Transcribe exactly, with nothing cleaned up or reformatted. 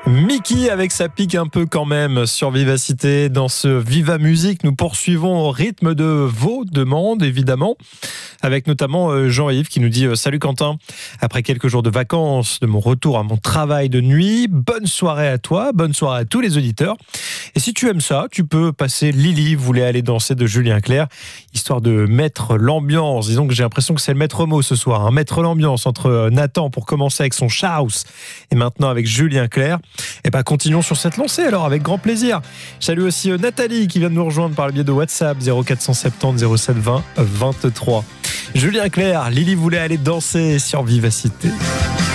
Mickey avec sa pique un peu quand même sur Vivacité. Dans ce Viva Musique, nous poursuivons au rythme de vos demandes, évidemment, avec notamment Jean-Yves qui nous dit « Salut Quentin, après quelques jours de vacances, de mon retour à mon travail de nuit, bonne soirée à toi, bonne soirée à tous les auditeurs. Et si tu aimes ça, tu peux passer Lily, voulait aller danser de Julien Clerc, histoire de mettre l'ambiance. Disons que j'ai l'impression que c'est le maître mot ce soir, hein, mettre l'ambiance entre Nathan pour commencer avec son Chaos et maintenant avec Julien Clerc. Et bien, continuons sur cette lancée alors, avec grand plaisir. Salut aussi Nathalie qui vient de nous rejoindre par le biais de WhatsApp zéro quatre cent soixante-dix zéro sept vingt vingt-trois. Julien Clerc, Lily voulait aller danser sur Vivacité.